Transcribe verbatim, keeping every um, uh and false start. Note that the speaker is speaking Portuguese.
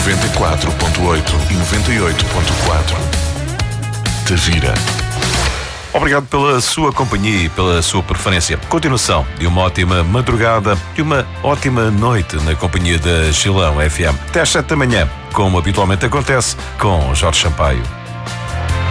noventa e quatro ponto oito e noventa e oito ponto quatro. Tavira. Obrigado pela sua companhia e pela sua preferência. Continuação de uma ótima madrugada e uma ótima noite na companhia da Gilão F M. Até às sete da manhã, como habitualmente acontece, com Jorge Sampaio.